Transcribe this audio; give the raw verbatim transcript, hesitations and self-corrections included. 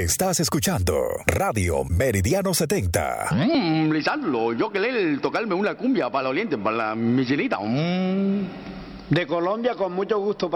Estás escuchando Radio Meridiano setenta. Mmm, Lisandro, yo querer tocarme una cumbia para la oriente, para la Michelita. Mm. De Colombia, con mucho gusto.